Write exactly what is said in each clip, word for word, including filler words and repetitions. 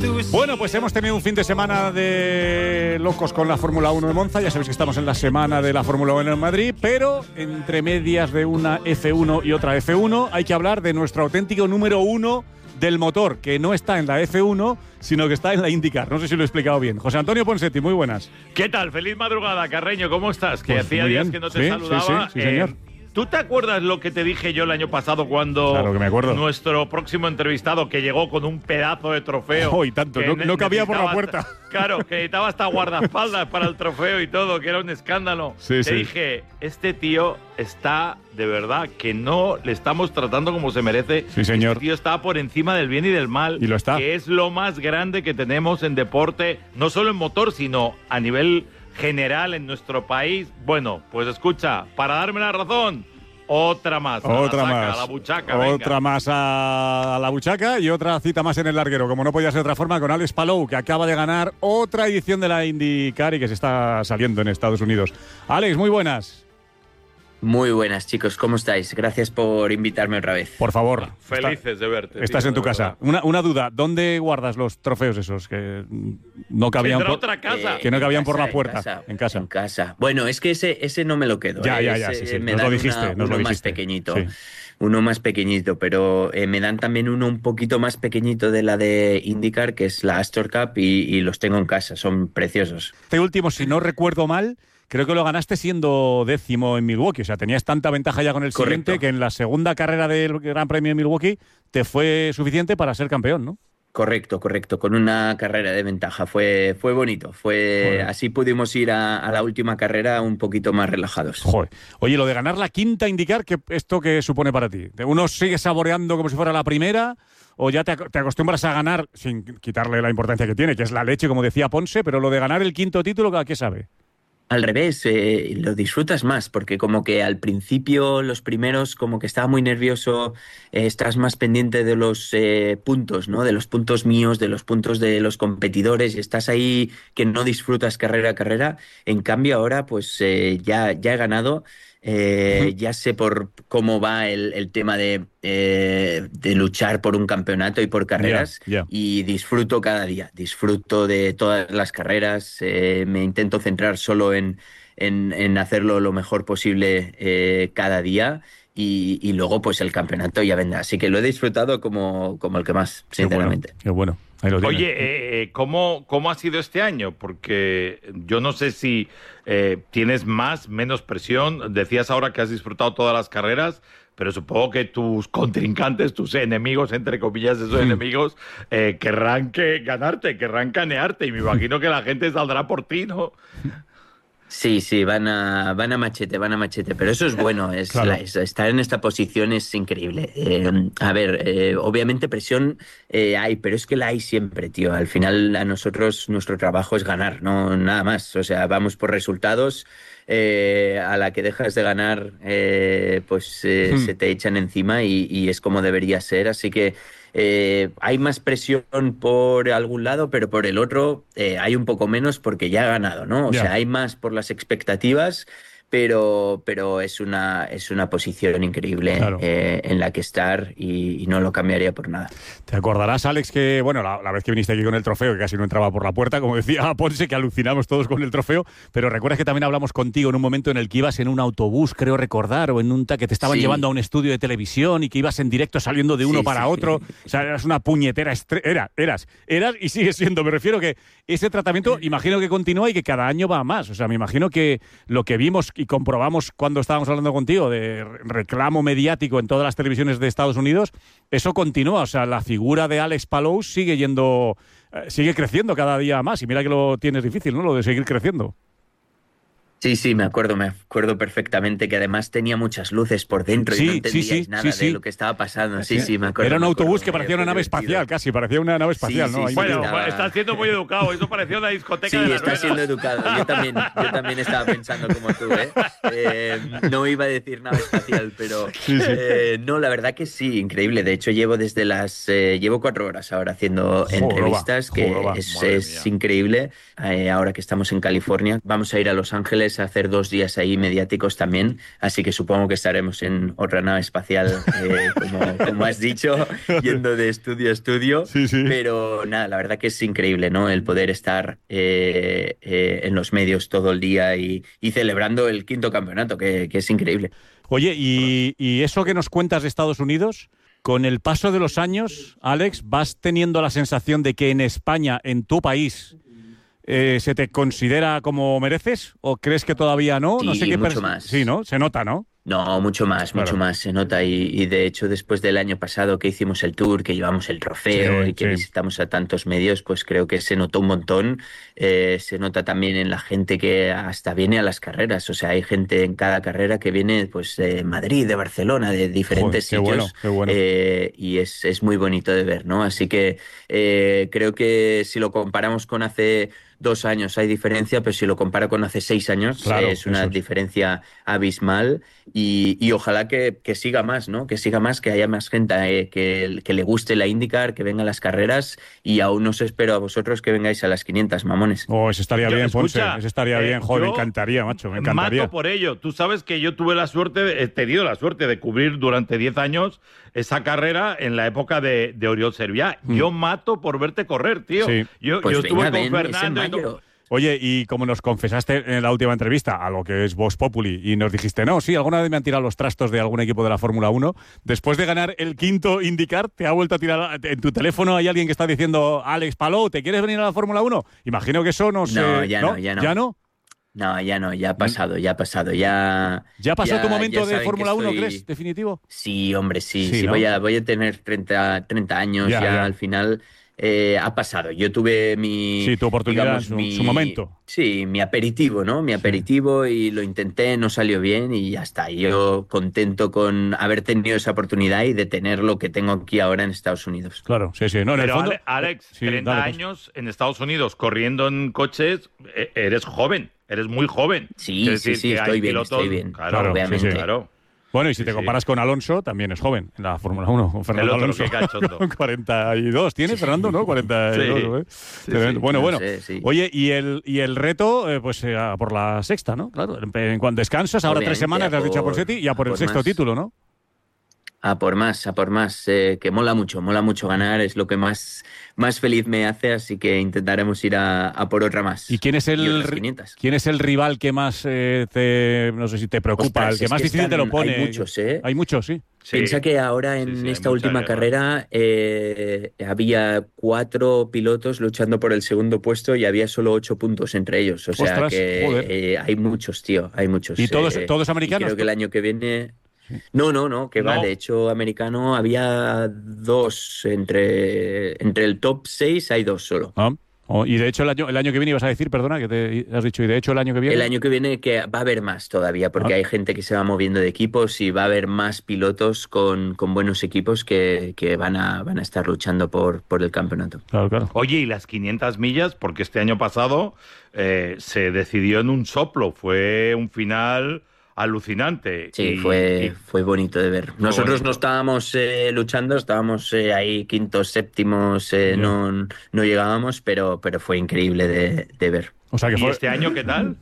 Bueno, pues hemos tenido un fin de semana de locos con la Fórmula uno de Monza. Ya sabéis que estamos en la semana de la Fórmula uno en Madrid, pero entre medias de una F uno y otra F uno hay que hablar de nuestro auténtico número uno del motor, que no está en la F uno, sino que está en la IndyCar. No sé si lo he explicado bien. José Antonio Ponseti, muy buenas. ¿Qué tal? Feliz madrugada, Carreño. ¿Cómo estás? Que Pues hacía días que no te sí, saludaba. Sí, sí, sí, señor. Eh, ¿Tú te acuerdas lo que te dije yo el año pasado cuando Claro que me acuerdo. nuestro próximo entrevistado, que llegó con un pedazo de trofeo? Oh, y tanto, no, no cabía por la puerta. Hasta, claro, que necesitaba hasta guardaespaldas para el trofeo y todo, que era un escándalo. Sí, te sí. dije, este tío está, de verdad, que no le estamos tratando como se merece. Sí, señor. Este tío está por encima del bien y del mal. Y lo está. Que es lo más grande que tenemos en deporte, no solo en motor, sino a nivel general en nuestro país. Bueno, pues escucha, para darme la razón, otra más. Otra a la saca, más. A la buchaca, otra venga. más a la buchaca y otra cita más en el larguero, como no podía ser de otra forma, con Alex Palou, que acaba de ganar otra edición de la IndyCar y que se está saliendo en Estados Unidos. Alex, muy buenas. Muy buenas, chicos, ¿cómo estáis? Gracias por invitarme otra vez. Por favor. Felices está, de verte. Estás tío, en tu de casa. verdad. Una, una duda, ¿dónde guardas los trofeos esos que no cabían Tendrá por, otra casa. que no En cabían casa, por la en puerta? casa, En casa. En casa. Bueno, es que ese, ese no me lo quedo. Ya, ¿eh? ya, ya, Ese sí, sí. me Nos lo dan dijiste, una- nos lo uno más dijiste. pequeñito. Sí. Uno más pequeñito, pero eh, me dan también uno un poquito más pequeñito de la de IndyCar, que es la Astor Cup, y, y los tengo en casa, son preciosos. Este último, si no recuerdo mal, creo que lo ganaste siendo décimo en Milwaukee. O sea, tenías tanta ventaja ya con el Correcto. siguiente que en la segunda carrera del Gran Premio de Milwaukee te fue suficiente para ser campeón, ¿no? Correcto, correcto, con una carrera de ventaja. Fue, fue bonito, fue Joder. así pudimos ir a, a la última carrera un poquito más relajados. Joder. Oye, lo de ganar la quinta IndyCar, ¿qué, ¿esto qué supone para ti? ¿Uno sigue saboreando como si fuera la primera o ya te, ac- te acostumbras a ganar sin quitarle la importancia que tiene, que es la leche, como decía Ponce, pero lo de ganar el quinto título, ¿a qué sabe? Al revés, eh, lo disfrutas más, porque como que al principio, los primeros, como que estaba muy nervioso, eh, estás más pendiente de los eh, puntos, ¿no? De los puntos míos, de los puntos de los competidores, y estás ahí que no disfrutas carrera a carrera. En cambio ahora, pues eh, ya, ya he ganado, eh, ya sé por cómo va el, el tema de, eh, de luchar por un campeonato y por carreras, Ya, ya. y disfruto cada día, disfruto de todas las carreras, eh, me intento centrar solo en, en, en hacerlo lo mejor posible eh, cada día, y, y luego pues el campeonato ya vendrá. Así que lo he disfrutado como, como el que más, Qué bueno, sinceramente. qué bueno. Ahí lo tienes. Oye, eh, eh, ¿cómo, ¿cómo ha sido este año? Porque yo no sé si eh, tienes más, menos presión. Decías ahora que has disfrutado todas las carreras, pero supongo que tus contrincantes, tus enemigos, entre comillas, esos Mm. enemigos, eh, querrán que ganarte, querrán canearte. Y me imagino que la gente saldrá por ti, ¿no? Sí, sí, van a, van a machete, van a machete, pero eso es bueno, es, Claro. la- es- estar en esta posición es increíble. Eh, a ver, eh, obviamente presión eh, hay, pero es que la hay siempre, tío. Al final a nosotros nuestro trabajo es ganar, no nada más. O sea, vamos por resultados. Eh, a la que dejas de ganar, eh, pues eh, Hmm. se te echan encima, y, y es como debería ser. Así que eh, hay más presión por algún lado, pero por el otro eh, hay un poco menos porque ya ha ganado, ¿no? O Ya. sea, hay más por las expectativas, pero, pero es una, es una posición increíble Claro. eh, en la que estar, y, y no lo cambiaría por nada. Te acordarás, Alex, que bueno, la, la vez que viniste aquí con el trofeo, que casi no entraba por la puerta, como decía Ponce, que alucinamos todos con el trofeo, pero recuerdas que también hablamos contigo en un momento en el que ibas en un autobús, creo recordar, o en un ta que te estaban Sí. llevando a un estudio de televisión y que ibas en directo saliendo de uno Sí, para sí. otro. O sea, eras una puñetera estre- era, eras, eras y sigues siendo. Me refiero que ese tratamiento, imagino que continúa y que cada año va a más. O sea, me imagino que lo que vimos y comprobamos cuando estábamos hablando contigo de reclamo mediático en todas las televisiones de Estados Unidos, eso continúa. O sea, la figura de Alex Palou sigue yendo, eh, sigue creciendo cada día más. Y mira que lo tienes difícil, ¿no? Lo de seguir creciendo. Sí, sí, me acuerdo, me acuerdo perfectamente, que además tenía muchas luces por dentro Sí, y no sí, entendíais sí, nada sí, sí. de lo que estaba pasando. Sí, sí, me acuerdo. Era un me autobús acuerdo, que parecía eh, una fue nave divertido. espacial, casi. Parecía una nave espacial, Sí, ¿no? sí, Ahí sí. Bueno, metido. estaba- estás siendo muy educado. Eso parecía una discoteca Sí, de Las está Vegas. siendo educado. Yo también, yo también estaba pensando como tú, ¿eh? Eh, no iba a decir nada espacial, pero eh, no, la verdad que sí, increíble. De hecho, llevo desde las eh, llevo cuatro horas ahora haciendo Joder, entrevistas, va, que joder, va. es, Madre es mía. increíble. Eh, ahora que estamos en California, vamos a ir a Los Ángeles interesa hacer dos días ahí mediáticos también, así que supongo que estaremos en otra nave espacial, eh, como, como has dicho, yendo de estudio a estudio. Sí, sí. Pero nada, la verdad que es increíble, ¿no? El poder estar eh, eh, en los medios todo el día y, y celebrando el quinto campeonato, que, que es increíble. Oye, y, y eso que nos cuentas de Estados Unidos, con el paso de los años, Alex, ¿vas teniendo la sensación de que en España, en tu país, eh, se te considera como mereces? ¿O crees que todavía no? Sí, no sé qué mucho pers- más. Sí, ¿no? Se nota, ¿no? No, mucho más, Claro. mucho más, se nota. Y, y de hecho, después del año pasado que hicimos el tour, que llevamos el trofeo Sí, y que sí. visitamos a tantos medios, pues creo que se notó un montón. Eh, se nota también en la gente que hasta viene a las carreras. O sea, hay gente en cada carrera que viene pues de Madrid, de Barcelona, de diferentes Joder, qué bueno, sitios. qué bueno. Eh, y es, es muy bonito de ver, ¿no? Así que eh, creo que si lo comparamos con hace dos años hay diferencia, pero si lo comparo con hace seis años, Claro, eh, es una eso es. diferencia abismal. Y, y ojalá que, que siga más, ¿no? Que siga más, que haya más gente eh, que, que le guste la IndyCar, que venga a las carreras, y aún os espero a vosotros que vengáis a las quinientas, mamones. Oh, eso estaría Yo- bien, Ponce. escucha, Eso estaría eh, bien. Joder, me yo encantaría, macho. Me encantaría. Mato por ello. Tú sabes que yo tuve la suerte, de- he tenido la suerte de cubrir durante diez años esa carrera en la época de, de Oriol Serviá. Mm. Yo mato por verte correr, tío. Sí. Yo, Pues yo estuve venga, con ven, es en Fernando y no- mayo. Oye, y como nos confesaste en la última entrevista a lo que es Vox Populi y nos dijiste, no, sí, alguna vez me han tirado los trastos de algún equipo de la Fórmula uno, después de ganar el quinto IndyCar, ¿te ha vuelto a tirar en tu teléfono? ¿Hay alguien que está diciendo, Alex Palou, ¿te quieres venir a la Fórmula uno? Imagino que eso no se... No, ya no, ya no. ¿Ya no? No, ya no, ya ha pasado, ya ha pasado, ya... ¿Ya pasó tu momento ya de saben que Fórmula uno, estoy- crees, definitivo? Sí, hombre, sí, Sí, sí, ¿no? voy, a, voy a tener treinta, treinta años, Ya, ya, ya. al final eh, ha pasado. Yo tuve mi... Sí, tu oportunidad, digamos, su- mi- su momento. Sí, mi aperitivo, ¿no? Mi aperitivo y lo intenté, no salió bien y ya está. Yo contento con haber tenido esa oportunidad y de tener lo que tengo aquí ahora en Estados Unidos. Claro, sí, sí. No, en el Pero fondo... Ale- Alex, Sí, treinta dale, pues. años en Estados Unidos corriendo en coches, e- eres joven, eres muy joven. Sí, Quiero sí, decir sí, que hay estoy bien, pilotos- estoy bien, Claro, Claro, obviamente. sí, sí. claro. Bueno, y si Sí, te sí. comparas con Alonso, también es joven en la Fórmula uno. Con Fernando El otro, Alonso. qué cachondo. cuarenta y dos tiene Fernando, ¿no? cuarenta y dos, ¿eh? sí, Tremendo. sí. Bueno, No bueno. sé, sí. Oye, y el, y el reto, eh, pues eh, a por la sexta, ¿no? Claro, en, en cuanto descansas, ahora tres Obviamente, semanas, a le has dicho a por- Porsetti, y a por a el por sexto más. título, ¿no? A por más, a por más, eh, que mola mucho, mola mucho ganar, es lo que más, más feliz me hace, así que intentaremos ir a, a por otra más. ¿Y quién es el, otras ri- quinientas. quién es el rival que más eh, te, no sé si te preocupa, Ostras, el que es más que difícil te lo están- pone? hay muchos, ¿eh? Hay muchos, sí. Sí. Piensa que ahora en Sí, sí, hay esta mucha última guerra. carrera eh, había cuatro pilotos luchando por el segundo puesto y había solo ocho puntos entre ellos. O sea Ostras, que joder. eh, hay muchos, tío, hay muchos. ¿Y todos- eh, todos y americanos? creo que el año que viene... No, no, no, que va. No. De hecho, americano había dos. Entre, entre el top seis hay dos solo. Ah, oh, y de hecho, el año, el año que viene ibas a decir, perdona, que te has dicho, y de hecho el año que viene... El año que viene que va a haber más todavía, porque Ah. hay gente que se va moviendo de equipos y va a haber más pilotos con, con buenos equipos que, que van, a, van a estar luchando por, por el campeonato. Claro, claro. Oye, y las quinientas millas, porque este año pasado eh, se decidió en un soplo, fue un final alucinante. Sí, Y- fue, y- fue bonito de ver. Nosotros bonito. no estábamos eh, luchando, estábamos eh, ahí quintos, séptimos, eh, Ya. no, no llegábamos, pero, pero fue increíble de, de ver. O sea que ¿Y fue... este año qué tal?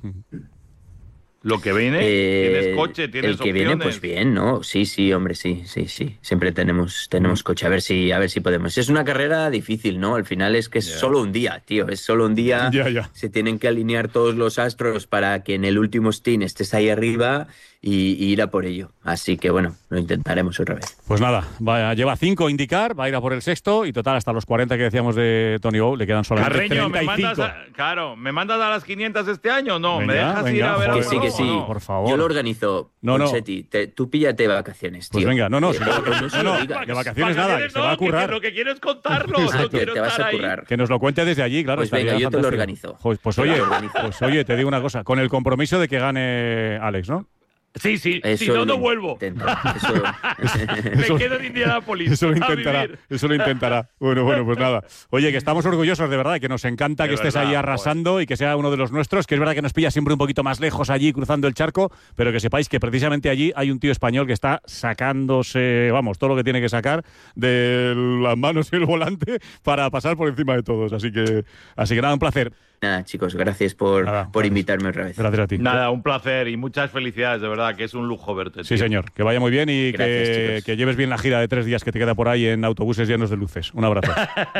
Lo que viene, Eh, tienes coche, tienes el que opciones. viene, pues bien, ¿no? Sí, sí, hombre, sí, sí, sí. Siempre tenemos, tenemos coche. A ver si, a ver si podemos. Es una carrera difícil, ¿no? Al final es que es Ya. solo un día, tío. Es solo un día. Ya, ya. Se tienen que alinear todos los astros para que en el último stint estés ahí arriba y, y ir a por ello. Así que bueno, lo intentaremos otra vez. Pues nada, va, lleva cinco indicar, va a ir a por el sexto y total hasta los cuarenta que decíamos de Tony Bow le quedan solamente Carreño, ¿me treinta y cinco. mandas a, claro, ¿me mandas a las quinientas este año? No, ¿me Venga, dejas venga, ir a ver joder, Que sí, algo? que sí. No. por favor. Yo lo organizo. No, no. Ponseti. Te- tú píllate vacaciones, tío. Pues venga, no, no, Eh, si no, no- no se no, lo no, digas. de vacaciones nada, que se va a no, que- currar. que lo que quiero es contarlo. Ah, no que quiero te vas estar a ahí. currar. Que nos lo cuente desde allí, claro. Pues estaría venga, yo te lo fantástico. organizo. Jo, Pues Te lo oye, organizo. pues oye, te digo una cosa, con el compromiso de que gane Alex, ¿no? Sí, sí, Eso si no, lo no vuelvo. intento. Eso- Me quedo en Indianápolis. Eso lo a intentará, vivir. eso lo intentará. Bueno, bueno, pues nada. Oye, que estamos orgullosos de verdad, que nos encanta De que estés verdad, ahí joder. arrasando y que sea uno de los nuestros, que es verdad que nos pilla siempre un poquito más lejos allí cruzando el charco, pero que sepáis que precisamente allí hay un tío español que está sacándose, vamos, todo lo que tiene que sacar de las manos y el volante para pasar por encima de todos. Así que, así que nada, un placer. Nada, chicos, gracias por, Nada, por gracias. invitarme otra vez. Gracias a ti. Nada, un placer y muchas felicidades, de verdad, que es un lujo verte. Sí, tío. señor. Que vaya muy bien y Gracias, que, chicos. que lleves bien la gira de tres días que te queda por ahí en autobuses llenos de luces. Un abrazo.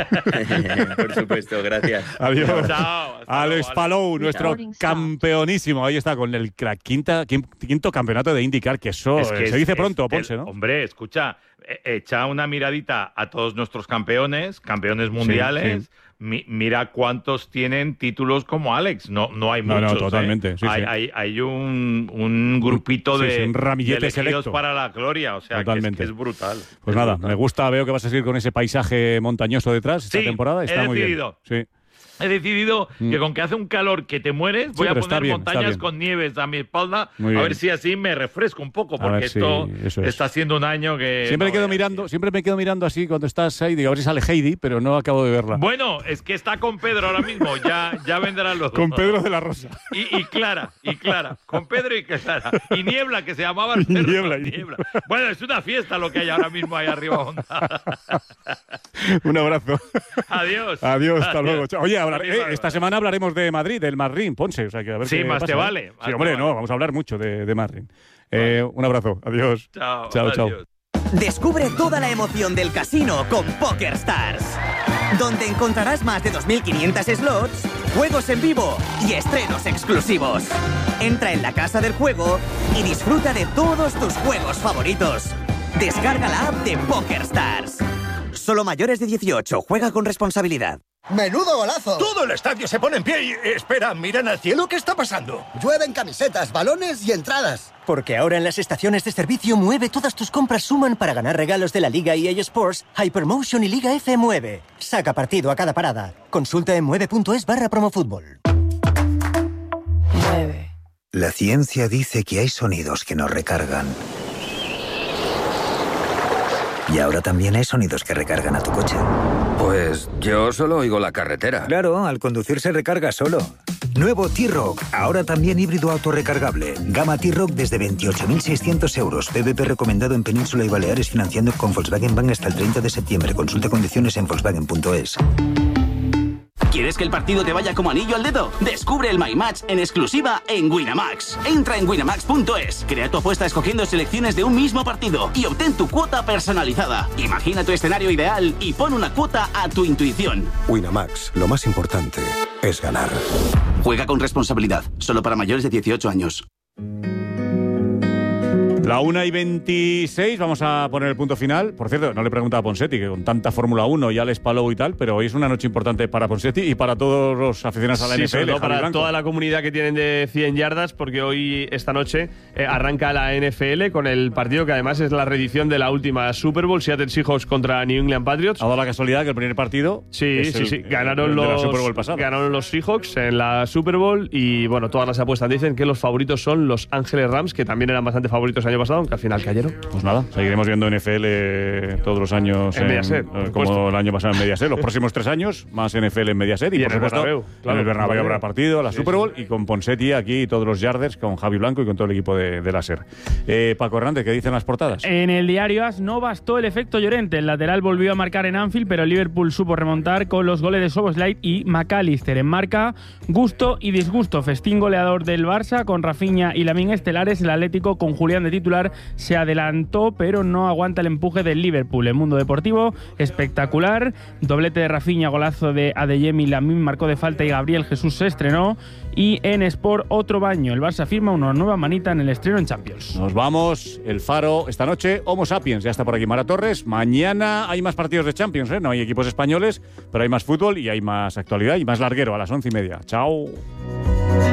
Por supuesto, gracias. Adiós. Chao. hasta Alex luego, Palou, nuestro Recording stopped. campeonísimo. Ahí está, con el la quinta, quin- quinto campeonato de IndyCar, que eso Es que eh, se es- dice es pronto, del- Ponce, ¿no? Hombre, escucha, eh, echa una miradita a todos nuestros campeones, campeones mundiales. sí. Mi- mira cuántos tienen títulos como Alex. No, no hay No, no, muchos. totalmente, ¿eh? sí, hay, sí. hay, hay un, un grupito Sí, de, sí, un ramillete de elegidos selecto. para la gloria. O sea, que es, Totalmente. que es brutal. Pues Es nada, brutal. me gusta, veo que vas a seguir con ese paisaje montañoso detrás esta Sí, temporada. Está he muy decidido. bien. Sí. He decidido que con que hace un calor que te mueres, voy a pero está poner bien, está montañas bien. con nieves a mi espalda, Muy a bien. ver si así me refresco un poco, A porque ver si- esto eso es. está siendo un año que... Siempre me no quedo veas, mirando, tío. siempre me quedo mirando así cuando estás ahí, digo, a ver si sale Heidi, pero no acabo de verla. Bueno, es que está con Pedro ahora mismo, ya, ya vendrán los Con dos. Pedro de la Rosa. Y, y Clara, y Clara, con Pedro y Clara. Y Niebla, que se llamaba el perro. Niebla, y- Niebla. Bueno, es una fiesta lo que hay ahora mismo ahí arriba. Onda. Un abrazo. Adiós. Adiós, hasta Adiós. luego. Chao. Oye, hablar- Feliz eh, Navidad. esta semana hablaremos de Madrid, del Marrín, Ponce. O sea, que a ver Sí, qué más pasa, te ¿eh? vale, más Sí, te hombre, vale. no, vamos a hablar mucho de, de Marrín. Eh, un abrazo. Adiós. Chao. Chao, chao. adiós. Descubre toda la emoción del casino con PokerStars, donde encontrarás más de dos mil quinientos slots, juegos en vivo y estrenos exclusivos. Entra en la casa del juego y disfruta de todos tus juegos favoritos. Descarga la app de PokerStars. Solo mayores de dieciocho. Juega con responsabilidad. ¡Menudo golazo! Todo el estadio se pone en pie y... Espera, miran al cielo, ¿qué está pasando? Llueven camisetas, balones y entradas. Porque ahora en las estaciones de servicio Mueve todas tus compras suman para ganar regalos de la Liga E A Sports, Hypermotion y Liga F Mueve. Saca partido a cada parada. Consulta en mueve.es barra promofútbol. La ciencia dice que hay sonidos que nos recargan. Y ahora también hay sonidos que recargan a tu coche. Pues yo solo oigo la carretera. Claro, al conducir se recarga solo. Nuevo T-Rock, ahora también híbrido autorrecargable. Gama T-Rock desde veintiocho mil seiscientos euros. P V P recomendado en Península y Baleares, financiando con Volkswagen Bank hasta el treinta de septiembre. Consulta condiciones en volkswagen punto es. ¿Quieres que el partido te vaya como anillo al dedo? Descubre el My Match en exclusiva en Winamax. Entra en winamax punto es, crea tu apuesta escogiendo selecciones de un mismo partido y obtén tu cuota personalizada. Imagina tu escenario ideal y pon una cuota a tu intuición. Winamax, lo más importante es ganar. Juega con responsabilidad, solo para mayores de dieciocho años. La una y veintiséis, vamos a poner el punto final. Por cierto, no le he preguntado a Ponsetti, que con tanta Fórmula uno y Alex Palou y tal, pero hoy es una noche importante para Ponsetti y para todos los aficionados a la Sí, N F L. sobre todo Javi para Blanco. toda la comunidad que tienen de cien yardas, porque hoy, esta noche, eh, arranca la N F L con el partido que además es la reedición de la última Super Bowl, Seattle Seahawks contra New England Patriots. Ha dado la casualidad que el primer partido Sí, es sí, el- sí. el- Ganaron el de la los, Super Bowl pasada. ganaron los Seahawks en la Super Bowl y, bueno, todas las apuestas dicen que los favoritos son los Ángeles Rams, que también eran bastante favoritos el año pasado, aunque al final cayeron. Pues nada, seguiremos viendo N F L todos los años En Mediaset, por eh, supuesto. como el año pasado en Mediaset. Los próximos tres años, más N F L en Mediaset y, Y por en el supuesto Bernabéu, claro, en el Bernabéu Bernabéu. habrá partido, la Sí, Super sí, Bowl y con Ponsetti aquí todos los Yarders, con Javi Blanco y con todo el equipo de, de la SER. Eh, Paco Hernández, ¿qué dicen las portadas? En el diario As no bastó el efecto Llorente. El lateral volvió a marcar en Anfield, pero el Liverpool supo remontar con los goles de Szoboszlai y McAllister. En marca, gusto y disgusto. Festín goleador del Barça con Rafinha y Lamine estelares. El Atlético con Julián de titular se adelantó, pero no aguanta el empuje del Liverpool. El Mundo Deportivo, espectacular. Doblete de Rafinha, golazo de Adeyemi, Lamine marcó de falta y Gabriel Jesús se estrenó. Y en Sport, otro baño. El Barça firma una nueva manita en el estreno en Champions. Nos vamos, el Faro esta noche, Homo Sapiens, ya está por aquí Mara Torres. Mañana hay más partidos de Champions, ¿eh? No hay equipos españoles, pero hay más fútbol y hay más actualidad y más larguero a las once y media. Chao.